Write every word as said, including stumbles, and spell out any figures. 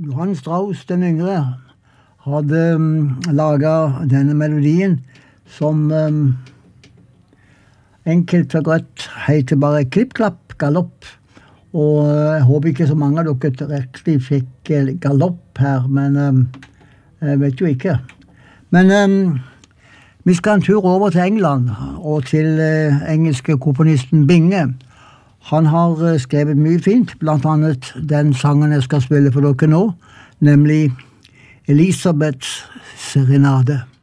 Johann Strauss den yngre hadde um, laget denne melodien som um, enkelt og greit heter bare Klipp-klapp galopp. Og jeg håper ikke så mange av dere direkte fikk galopp her, men um, jeg vet jo ikke. Men um, vi skal en tur over til England og til uh, engelske komponisten Binge. Han har uh, skrevet mye fint, blant annet den sangen jeg skal spille for dere nå, nemlig Elisabeths serenade.